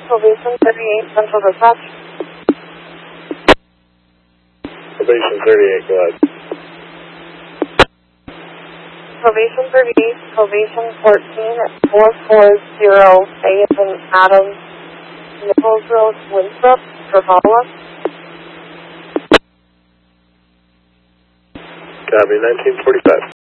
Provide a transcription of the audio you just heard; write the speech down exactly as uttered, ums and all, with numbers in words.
Probation thirty-eight, Central Dispatch. Probation thirty-eight, go ahead. Probation thirty-eight, Probation fourteen, four four zero, A as in Adam, Nichols Road, Winthrop, Travala. Copy, nineteen forty-five.